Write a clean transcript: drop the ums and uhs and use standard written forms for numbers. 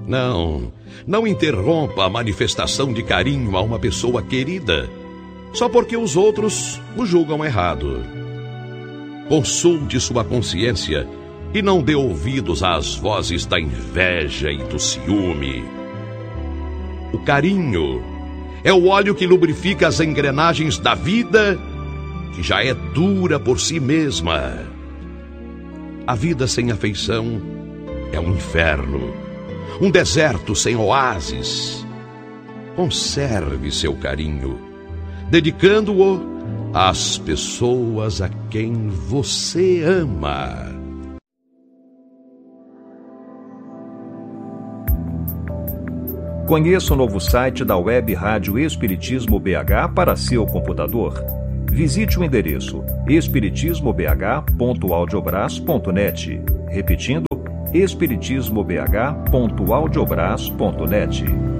Não interrompa a manifestação de carinho a uma pessoa querida, só porque os outros o julgam errado. Consulte sua consciência e não dê ouvidos às vozes da inveja e do ciúme. O carinho é o óleo que lubrifica as engrenagens da vida, que já é dura por si mesma. A vida sem afeição é um inferno, um deserto sem oásis. Conserve seu carinho, dedicando-o às pessoas a quem você ama. Conheça o novo site da Web Rádio Espiritismo BH para seu computador. Visite o endereço espiritismobh.audiobras.net. Repetindo, espiritismobh.audiobras.net.